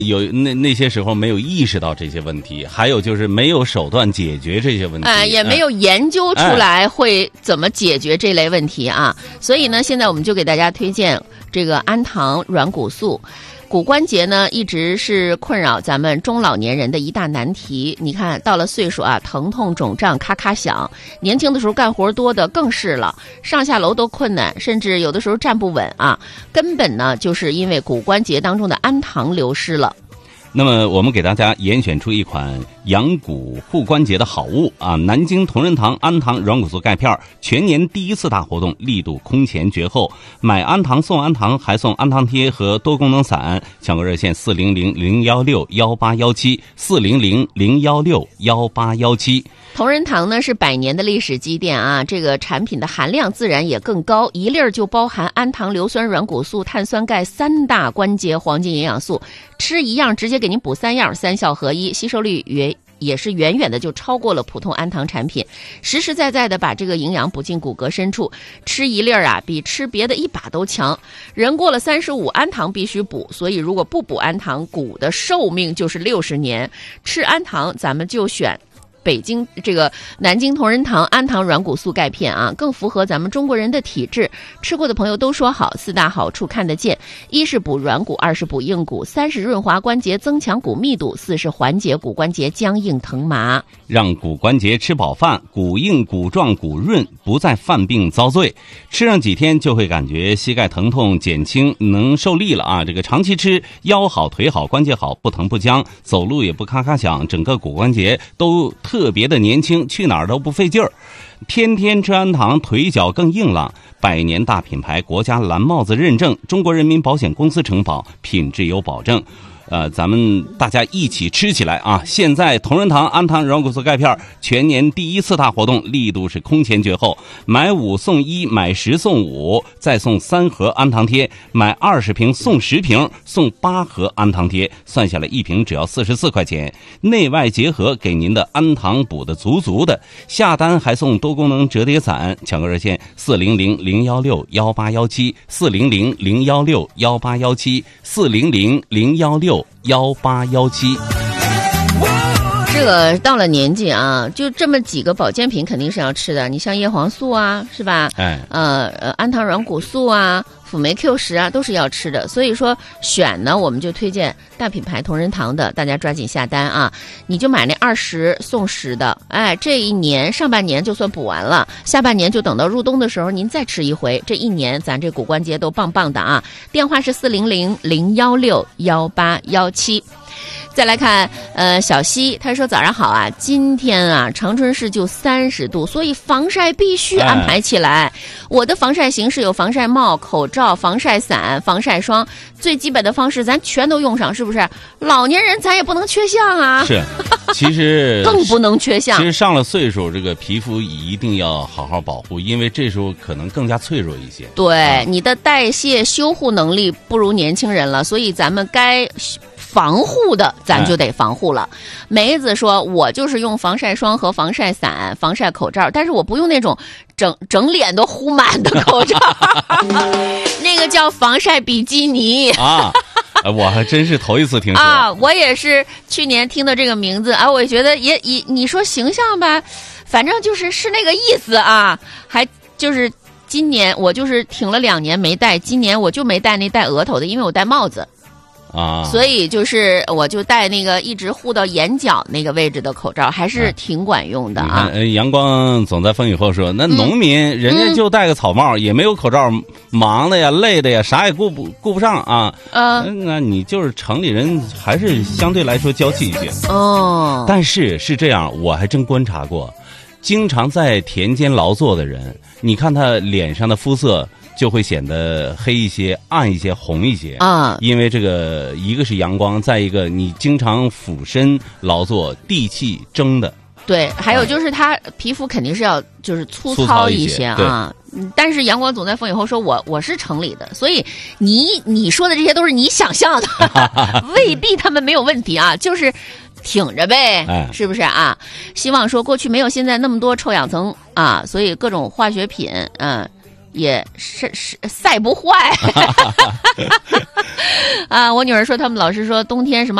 有那些时候没有意识到这些问题，还有就是没有手段解决这些问题， 也没有研究出来会怎么解决这类问题啊。所以呢，现在我们就给大家推荐这个安糖软骨素。骨关节呢，一直是困扰咱们中老年人的一大难题。你看到了岁数啊，疼痛肿胀咔咔响，年轻的时候干活多的更是了，上下楼都困难，甚至有的时候站不稳啊，根本呢就是因为骨关节当中的氨糖流失了。 那么我们给大家严选出一款养骨护关节的好物啊，南京同仁堂安糖软骨素钙片，全年第一次大活动，力度空前绝后，买安糖送安糖，还送安糖贴和多功能伞。抢购热线400-016-1817400-016-18117。 同仁堂呢是100年的历史积淀啊，这个产品的含量自然也更高，一粒儿就包含氨糖、硫酸软骨素、碳酸钙3大关节黄金营养素，吃一样直接给您补3样，3效合一，吸收率也是远远的就超过了普通氨糖产品，实实在在的把这个营养补进骨骼深处，吃一粒儿啊比吃别的1把都强。人过了35，氨糖必须补，所以如果不补氨糖，骨的寿命就是60年。吃氨糖咱们就选南京同仁堂安糖软骨素钙片啊，更符合咱们中国人的体质。吃过的朋友都说好，4大好处看得见：一是补软骨，2是补硬骨，3是润滑关节增强骨密度，4是缓解骨关节僵硬疼麻， 让骨关节吃饱饭，骨硬骨壮骨润，不再犯病遭罪。吃上几天就会感觉膝盖疼痛减轻，能受力了啊！这个长期吃，腰好腿好关节好，不疼不僵，走路也不咔咔响，整个骨关节都特别的年轻，去哪儿都不费劲儿。天天吃氨糖，腿脚更硬朗。100年大品牌，国家蓝帽子认证，中国人民保险公司承保，品质有保证。咱们大家一起吃起来啊！现在同仁堂安糖软骨素钙片全年第一次大活动，力度是空前绝后，买5送1，买10送5，再送3盒安糖贴，买20瓶送10瓶，送8盒安糖贴，算下来1瓶只要44块钱，内外结合，给您的安糖补的足足的。下单还送多功能折叠伞，抢购热线400-016-1817400-016-18117，400-016-18117。 这个到了年纪啊，就这么几个保健品肯定是要吃的。你像叶黄素啊，是吧？氨糖软骨素啊，辅酶 Q10啊，都是要吃的。所以说选呢，我们就推荐大品牌同仁堂的，大家抓紧下单啊！你就买那20送10的，这一年上半年就算补完了，下半年就等到入冬的时候您再吃一回，这一年咱这骨关节都棒棒的啊！电话是400-016-18117。再来看小西，他说早上好啊，今天啊长春市就30度，所以防晒必须安排起来。我的防晒形式有防晒帽、口罩、防晒伞、防晒霜，最基本的方式咱全都用上，是不是？老年人咱也不能缺项啊。 是，其实更不能缺项。 其实上了岁数，这个皮肤一定要好好保护，因为这时候可能更加脆弱一些。 对，你的代谢修护能力不如年轻人了，所以咱们该防护的咱就得防护了。梅子说，我就是用防晒霜和防晒伞、防晒口罩，但是我不用那种整脸都糊满的口罩那个叫防晒比基尼啊。我还真是头一次听说啊！我也是去年听的这个名字啊，我觉得也你说形象吧，反正就是那个意思啊。还就是今年我就是停了2年没戴，今年我就没戴那戴额头的，因为我戴帽子。所以就是我就戴那个一直护到眼角那个位置的口罩，还是挺管用的啊。 阳光总在风雨后说，那农民人家就戴个草帽，也没有口罩，忙的呀，累的呀，啥也顾不上啊。那你就是城里人，还是相对来说娇气一些哦。但是这样，我还真观察过，经常在田间劳作的人，你看他脸上的肤色就会显得黑一些、暗一些、红一些啊。因为这个，一个是阳光，再一个你经常俯身劳作，地气蒸的。 对，还有就是他皮肤肯定是要就是粗糙一些啊。但是阳光总在风雨后说我是城里的，所以你说的这些都是你想象的，未必他们没有问题啊，就是挺着呗，是不是啊？希望说过去没有现在那么多臭氧层啊，所以各种化学品， 也是晒不坏。啊，我女儿说他们老师说冬天什么